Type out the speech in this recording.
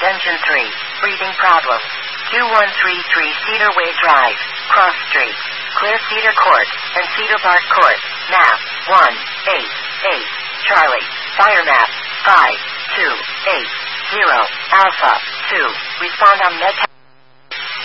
engine 3, breathing problem. 2133 Cedar Way Drive, Cross Street, Clear Cedar Court, and Cedar Park Court. Map 188 Charlie. Fire map 5280 Alpha 2. Respond on Med.